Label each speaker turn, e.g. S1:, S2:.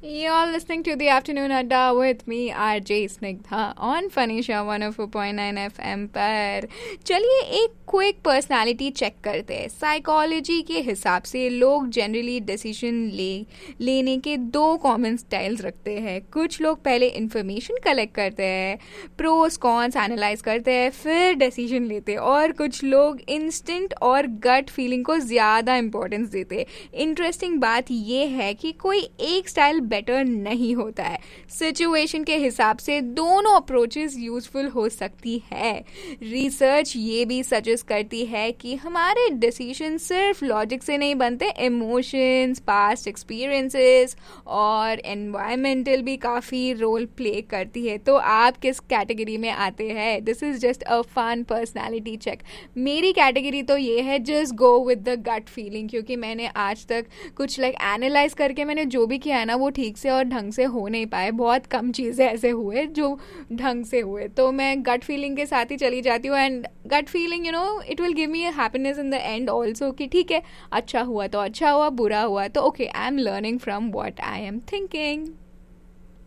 S1: You're listening to the Afternoon Adda with me, RJ Snigdha, on Fanisha 104.9 FM पर। चलिए एक quick personality check करते हैं। Psychology के हिसाब से लोग जनरली डिसीजन लेने के दो कॉमन स्टाइल्स रखते हैं। कुछ लोग पहले इंफॉर्मेशन कलेक्ट करते हैं, प्रोस कॉन्स एनालाइज करते हैं, फिर डिसीजन लेते हैं, और कुछ लोग इंस्टिंक्ट और गट फीलिंग को ज़्यादा इंपॉर्टेंस देते हैं। इंटरेस्टिंग बात यह है कि कोई एक स्टाइल बेटर नहीं होता है। सिचुएशन के हिसाब से दोनों अप्रोचेस यूजफुल हो सकती है। रिसर्च ये भी सजेस्ट करती है कि हमारे डिसीजन सिर्फ लॉजिक से नहीं बनते, इमोशंस, पास्ट एक्सपीरियंसेस और एनवायरमेंटल भी काफ़ी रोल प्ले करती है। तो आप किस कैटेगरी में आते हैं? This is just a fun personality check. मेरी कैटेगरी तो ये है, just go with the gut feeling, क्योंकि मैंने आज तक कुछ एनालाइज करके मैंने जो भी किया है ना, वो ठीक से और ढंग से हो नहीं पाए। बहुत कम चीज़ें ऐसे हुए जो ढंग से हुए, तो मैं गट फीलिंग के साथ ही चली जाती हूँ। And gut feeling it will give me happiness in the end also, कि ठीक है, अच्छा हुआ तो अच्छा हुआ, बुरा हुआ तो okay, I am learning from what I am thinking.